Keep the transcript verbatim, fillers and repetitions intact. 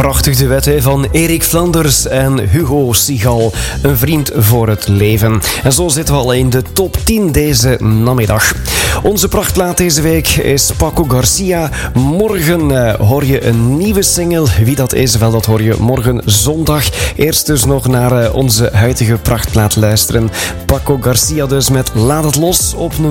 Prachtig duet hè, van Erik Flanders en Hugo Sigal. Een vriend voor het leven. En zo zitten we al in de top tien deze namiddag. Onze prachtplaat deze week is Paco Garcia. Morgen uh, hoor je een nieuwe single. Wie dat is, wel dat hoor je morgen zondag. Eerst dus nog naar uh, onze huidige prachtplaat luisteren. Paco Garcia dus met Laat het los op nummer